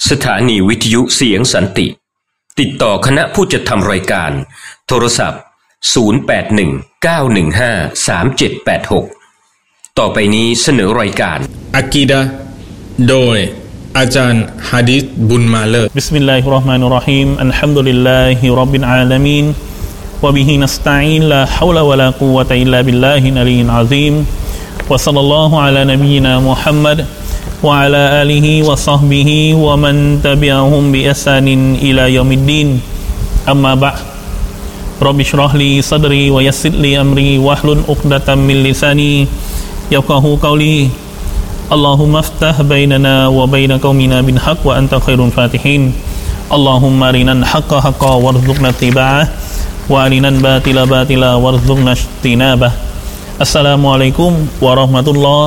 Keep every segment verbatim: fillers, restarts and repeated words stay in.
สถานีวิทยุเสียงสันติติดต่อคณะผู้จัดทำรายการโทรศัพท์ศูนย์ แปด หนึ่ง เก้า หนึ่ง ห้า สาม เจ็ด แปด หกต่อไปนี้เสนอรายการอะกีดะห์โดยอาจารย์ฮะดิษบุญมาเลอร์บิสมิลลาฮิรเราะห์มานิรเราะฮีมอัลฮัมดุลิลลาฮิร็อบบิลอาลามีนวะบิฮินัสตะอีนลาฮาวละวะลากุวะตะอิลลาบิลลาฮิลอะลียิลอะซีมวะศ็อลลัลลอฮุอะลานบียินามุฮัมมัดวะอะลาอาลิฮิวะศอฮบิฮิวะมันตะบิอะฮุมบิอิห์ซานินอิลายอมิดดีนอัมมาบะอ์ร็อบบิชเราะห์ลีซัดรีวะยัสซิรลีอัมรีวะฮลุลอุกดะตัมมินลิซานียะฟกะฮูกอลีاللهم افتح بيننا وبين قومنا بالحق وأنت خير الفاتحين اللهم أرنا الحق حقا وارزقنا اتباعه وأرنا الباطل باطلا وارزقنا اجتنابه السلام عليكم ورحمة الله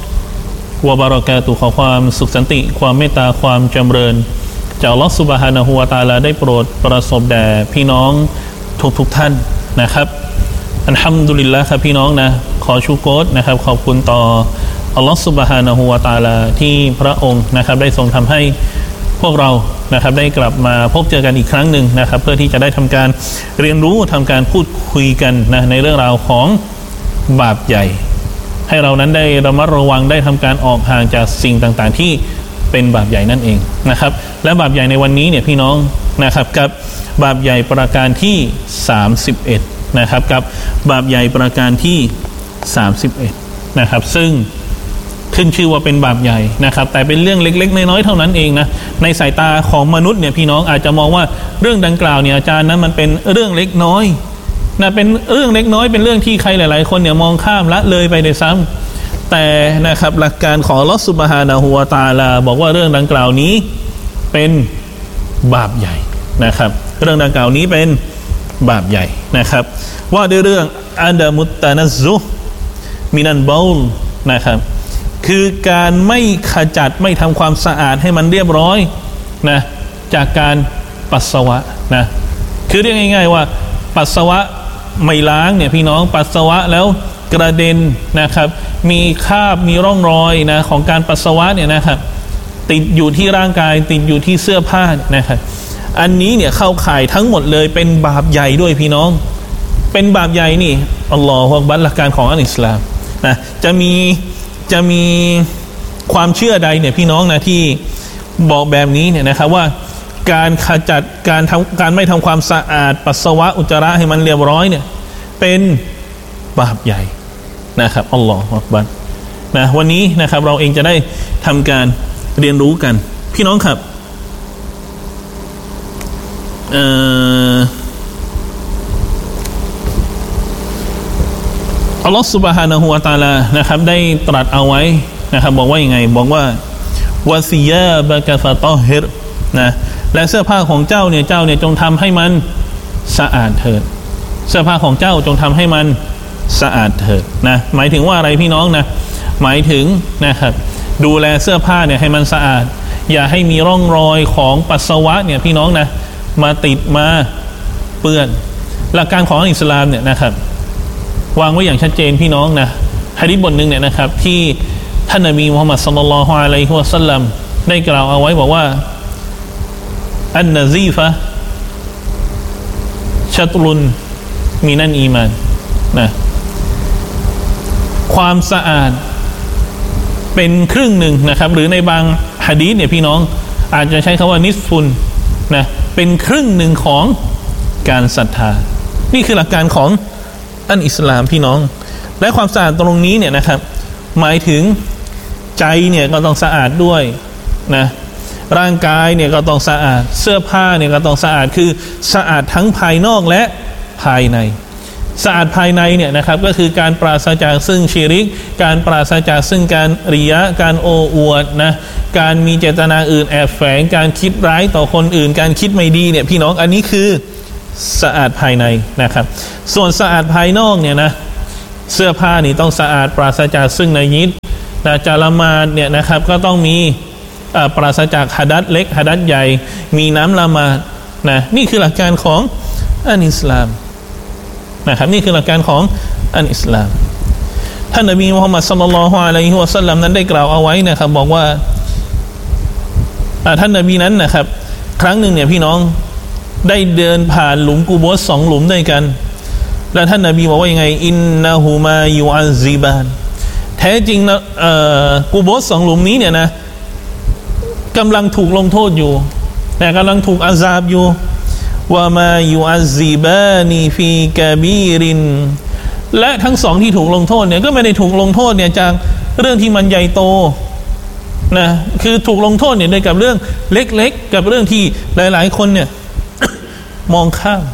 وبركاته ขอความสุขสันติความเมตตาความจำเริญจากอัลเลาะห์ซุบฮานะฮูวะตะอาลาได้โปรดประสบแด่พี่น้องทุกๆท่านนะครับอัลฮัมดุลิลละห์ครับพี่น้องนะขอชูโกรนะครับขอบคุณต่ออัลลอฮฺซุบฮานะฮูวะตะอาลาที่พระองค์นะครับได้ทรงทำให้พวกเรานะครับได้กลับมาพบเจอกันอีกครั้งหนึ่งนะครับเพื่อที่จะได้ทำการเรียนรู้ทำการพูดคุยกันนะในเรื่องราวของบาปใหญ่ให้เรานั้นได้ระมัดระวังได้ทำการออกห่างจากสิ่งต่างๆที่เป็นบาปใหญ่นั่นเองนะครับและบาปใหญ่ในวันนี้เนี่ยพี่น้องนะครับกับบาปใหญ่ประการที่สามสิบเอ็ดนะครับกับบาปใหญ่ประการที่สามสิบเอ็ดนะครับซึ่งขึ้นชื่อว่าเป็นบาปใหญ่นะครับแต่เป็นเรื่องเล็กๆน้อยๆเท่านั้นเองนะในสายตาของมนุษย์เนี่ยพี่น้องอาจจะมองว่าเรื่องดังกล่าวเนี่ยอาจารย์นั้นมันเป็นเรื่องเล็กน้อยนะเป็นเรื่องเล็กน้อยเป็นเรื่องที่ใครหลายๆคนเนี่ยมองข้ามละเลยไปโดยซ้ำแต่นะครับหลักการของอัลเลาะห์ซุบฮานะฮูวะตะอาลาบอกว่าเรื่องดังกล่าวนี้เป็นบาปใหญ่นะครับเรื่องดังกล่าวนี้เป็นบาปใหญ่นะครับว่าด้วยเรื่องอัดามุตตะนัซซุฮ์มินัลบาลนะครับคือการไม่ขจัดไม่ทำความสะอาดให้มันเรียบร้อยนะจากการปัสสาวะนะคือเรียกง่ายๆว่าปัสสาวะไม่ล้างเนี่ยพี่น้องปัสสาวะแล้วกระเด็นนะครับมีคราบมีร่องรอยนะของการปัสสาวะเนี่ยนะครับติดอยู่ที่ร่างกายติดอยู่ที่เสื้อผ้านะครับอันนี้เนี่ยเข้าข่ายทั้งหมดเลยเป็นบาปใหญ่ด้วยพี่น้องเป็นบาปใหญ่นี่อัลลอฮฺอักบัรหลักการของอัลอิสลามนะจะมีจะมีความเชื่อใดเนี่ยพี่น้องนะที่บอกแบบนี้เนี่ยนะครับว่าการขจัดการทำการไม่ทำความสะอาดปัสสาวะอุจจาระให้มันเรียบร้อยเนี่ยเป็นบาปใหญ่นะครับอัลลอฮฺอักบัรนะวันนี้นะครับเราเองจะได้ทำการเรียนรู้กันพี่น้องครับเอ่ออัลลอฮฺซุบฮานะฮูวะตะอาลานะครับได้ตรัสเอาไว้นะครับบอกว่ายังไงบอกว่าวะซิยาบะกะฟะตอฮิรนะและเสื้อผ้าของเจ้าเนี่ยเจ้าเนี่ยจงทำให้มันสะอาดเถิดเสื้อผ้าของเจ้าจงทำให้มันสะอาดเถิดนะหมายถึงว่าอะไรพี่น้องนะหมายถึงนะครับดูแลเสื้อผ้าเนี่ยให้มันสะอาดอย่าให้มีร่องรอยของปัสสาวะเนี่ยพี่น้องนะมาติดมาเปื้อนหลักการของอิสลามเนี่ยนะครับวางไว้อย่างชัดเจนพี่น้องนะหะดีษบทนึงเนี่ยนะครับที่ท่านนบีมุฮัมมัดศ็อลลัลลอฮุอะลัยฮิวะซัลลัมได้กล่าวเอาไว้บอกว่าอันนะซีฟะชัตรุนมินันอีมานนะความสะอาดเป็นครึ่งหนึ่งนะครับหรือในบางหะดีษเนี่ยพี่น้องอาจจะใช้คำว่านิสฟุนนะเป็นครึ่งหนึ่งของการศรัทธานี่คือหลักการของอันอิสลามพี่น้องและความสะอาดตรงนี้เนี่ยนะครับหมายถึงใจเนี่ยก็ต้องสะอาดด้วยนะร่างกายเนี่ยก็ต้องสะอาดเสื้อผ้าเนี่ยก็ต้องสะอาดคือสะอาดทั้งภายนอกและภายในสะอาดภายในเนี่ยนะครับก็คือการปราศจากซึ่งชิริกการปราศจากซึ่งการริยะการโอ้อวดนะการมีเจตนาอื่นแอบแฝงการคิดร้ายต่อคนอื่นการคิดไม่ดีเนี่ยพี่น้องอันนี้คือสะอาดภายในนะครับส่วนสะอาดภายนอกเนี่ยนะเสื้อผ้านี่ต้องสะอาดปราศจากซึ่งนายิดนะจาละมาดเนี่ยนะครับก็ต้องมีปราศจากหะดัษเล็กหะดัษใหญ่มีน้ำละหมาดนะนี่คือหลักการของอันอิสลามนะครับนี่คือหลักการของอันอิสลามท่านนบีมุฮัมมัดศ็อลลัลลอฮุอะลัยฮิวะซัลลัมนั้นได้กล่าวเอาไว้นะครับบอกว่าท่านนบีนั้นนะครับครั้งหนึ่งเนี่ยพี่น้องได้เดินผ่านหลุมกูโบสสองหลุมด้วยกันแล้วท่านนบีบอกว่ายังไงอินนะฮูมายูอัซซิบานแท้จริงนะกูโบสสองหลุมนี้เนี่ยนะกำลังถูกลงโทษอยู่แต่กำลังถูกอาซาบอยู่ว่ามายูอัซซิบานีฟีกะบีรินและทั้งสองที่ถูกลงโทษเนี่ยก็ไม่ได้ถูกลงโทษเนี่ยจากเรื่องที่มันใหญ่โตนะคือถูกลงโทษเนี่ยด้วยกับเรื่องเล็กๆกับเรื่องที่หลายๆคนเนี่ย มองข้าม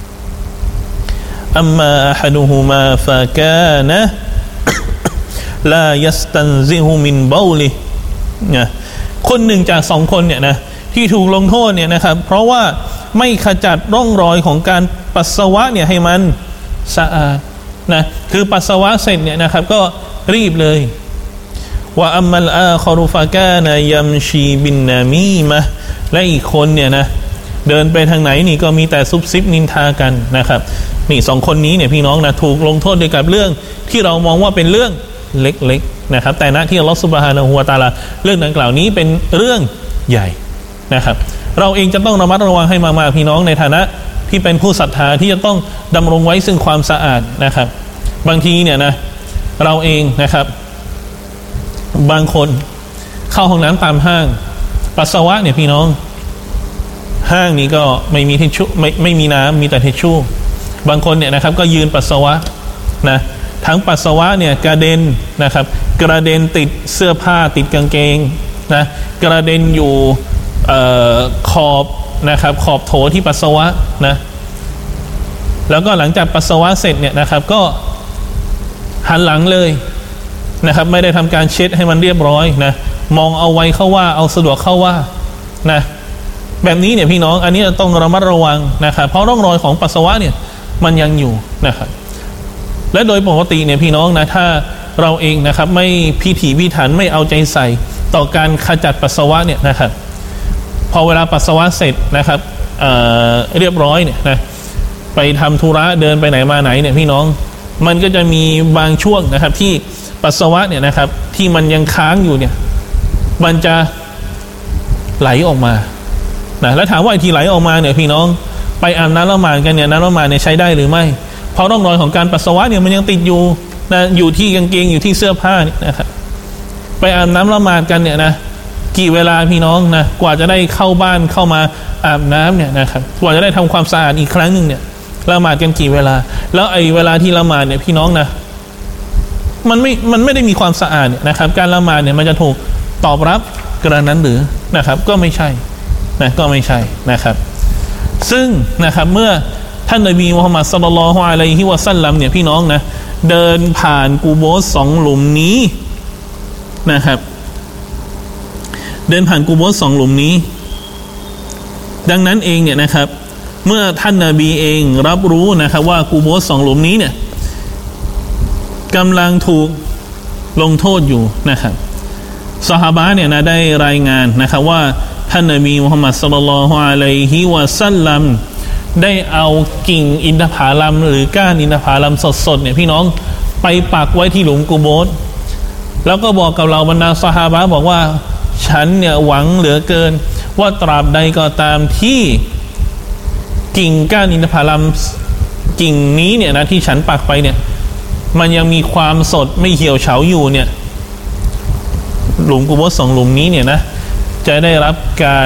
อัมมาอะฮัดุฮุมาฟะกานะลายัสตันซิฮุมินบอลินะคนหนึ่งจากสองคนเนี่ยนะที่ถูกลงโทษเนี่ยนะครับเพราะว่าไม่ขจัดร่องรอยของการปัสสาวะเนี่ยให้มันสะอาดนะคือปัสสาวะเสร็จเนี่ยนะครับก็รีบเลยว่าอัมมัลอาคอรุฟะกานะยัมชีบินนามีมะและอีกคนเนี่ยนะเดินไปทางไหนนี่ก็มีแต่ซุบซิบนินทากันนะครับนี่สองคนนี้เนี่ยพี่น้องนะถูกลงโทษด้วยกับเรื่องที่เรามองว่าเป็นเรื่องเล็กๆนะครับแต่ณที่อัลลอฮฺซุบฮานะฮูวะตะอาลาเรื่องดังกล่าวนี้เป็นเรื่องใหญ่นะครับเราเองจะต้องระมัดระวังให้มากๆพี่น้องในฐานะที่เป็นผู้ศรัทธาที่จะต้องดำรงไว้ซึ่งความสะอาดนะครับบางทีเนี่ยนะเราเองนะครับบางคนเข้าห้องน้ำตามห้างปัสสาวะเนี่ยพี่น้องห้างนี้ก็ไม่มีทิชชู่ไม่ไม่มีน้ำมีแต่ทิชชู่บางคนเนี่ยนะครับก็ยืนปัสสาวะนะทั้งปัสสาวะเนี่ยกระเด็นนะครับกระเด็นติดเสื้อผ้าติดกางเกงนะกระเด็นอยู่เอ่อขอบนะครับขอบโถที่ปัสสาวะนะแล้วก็หลังจากปัสสาวะเสร็จเนี่ยนะครับก็หันหลังเลยนะครับไม่ได้ทำการเช็ดให้มันเรียบร้อยนะมองเอาไว้เข้าว่าเอาสะดวกเข้าว่านะแบบนี้เนี่ยพี่น้องอันนี้ต้องระมัดระวังนะครับเพราะร่องรอยของปัสสาวะเนี่ยมันยังอยู่นะครับและโดยปกติเนี่ยพี่น้องนะถ้าเราเองนะครับไม่พิถีพิถันไม่เอาใจใส่ต่อการขจัดปัสสาวะเนี่ยนะครับพอเวลาปัสสาวะเสร็จนะครับ เอ่อ เรียบร้อยเนี่ยนะไปทำธุระเดินไปไหนมาไหนเนี่ยพี่น้องมันก็จะมีบางช่วงนะครับที่ปัสสาวะเนี่ยนะครับที่มันยังค้างอยู่เนี่ยมันจะไหลออกมานะแล้วถามว่าไอ้ที่ไหลออกมาเนี่ยพี่น้องไปอาบน้ำละหมาดกันเนี่ยน้ำละหมาดเนี่ยใช้ได้หรือไม่เพราะร่องรอยของการปัสสาวะเนี่ยมันยังติดอยู่นะอยู่ที่กางเกงอยู่ที่เสื้อผ้านี่นะครับไปอาบน้ำละหมาดกันเนี่ยนะกี่เวลาพี่น้องนะกว่าจะได้เข้าบ้านเข้ามาอาบน้ำเนี่ยนะครับกว่าจะได้ทำความสะอาดอีกครั้งหนึ่งเนี่ยละหมาดกันกี่เวลาแล้วไอ้เวลาที่ละหมาดเนี่ยพี่น้องนะมันไม่มันไม่ได้มีความสะอาดเนี่ยนะครับการละหมาดเนี่ยมันจะถูกตอบรับกระนั้นหรือนะครับก็ไม่ใช่นะก็ไม่ใช่นะครับซึ่งนะครับเมื่อท่านนบีมุฮัมมัดศ็อลลัลลอฮุอะลัยฮิวะซัลลัมเนี่ยพี่น้องนะเดินผ่านกูโบสสองหลุมนี้นะครับเดินผ่านกูโบสสองหลุมนี้ดังนั้นเองเนี่ยนะครับเมื่อท่านนบีเองรับรู้นะครับว่ากูโบสสองหลุมนี้เนี่ยกำลังถูกลงโทษอยู่นะครับซอฮาบะห์เนี่ยนะได้รายงานนะครับว่าท่านนบีมุฮัมมัดศ็อลลัลลอฮุอะลัยฮิวะซัลลัมได้เอากิ่งอินทผลัมหรือก้านอินทผลัมสดๆเนี่ยพี่น้องไปปักไว้ที่หลุมกูโบสแล้วก็บอกกับเราบรรดาซอฮาบะห์บอกว่าฉันเนี่ยหวังเหลือเกินว่าตราบใดก็ตามที่กิ่งก้านอินทผลัมกิ่งนี้เนี่ยนะที่ฉันปักไปเนี่ยมันยังมีความสดไม่เหี่ยวเฉาอยู่เนี่ยหลุมกูโบสสองหลุมนี้เนี่ยนะจะได้รับการ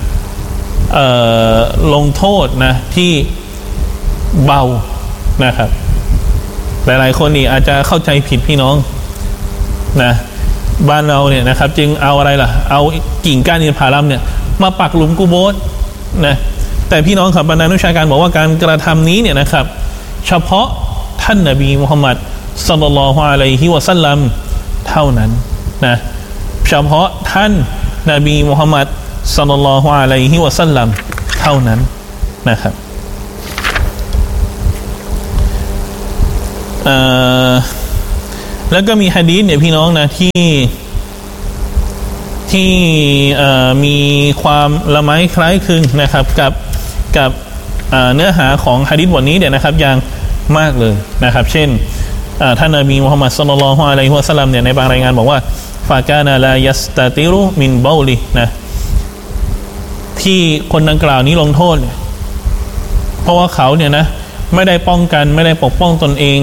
ลงโทษนะที่เบานะครับหลายๆคนนี่อาจจะเข้าใจผิดพี่น้องนะบ้านเราเนี่ยนะครับจึงเอาอะไรล่ะเอากิ่งก้านอินทผลัมเนี่ยมาปักหลุมกูโบสนะแต่พี่น้องครับบรรดานักวิชาการบอกว่าการกระทำนี้เนี่ยนะครับเฉพาะท่านนบีมุฮัมมัดศ็อลลัลลอฮุอะลัยฮิวะซัลลัมเท่านั้นนะเฉพาะท่านนบีมุฮัมมัดศ็อลลัลลอฮุอะลัยฮิวะซัลลัมเท่านั้นนะครับเอ่อแล้วก็มีหะดีษเนี่ยพี่น้องนะที่ที่เอ่อมีความละไม้คล้ายคลึงนะครับกับกับเนื้อหาของหะดีษบทนี้เนี่ยนะครับอย่างมากเลยนะครับเช่นท่านนบีมุฮัมมัดศ็อลลัลลอฮุอะลัยฮิวะซัลลัมเนี่ยในบางรายงานบอกว่าฟากานะลายัสตาติรุมินบอลินะที่คนดังกล่าวนี้ลงโทษเนี่ยเพราะว่าเขาเนี่ยนะไม่ได้ป้องกันไม่ได้ปกป้องตนเอง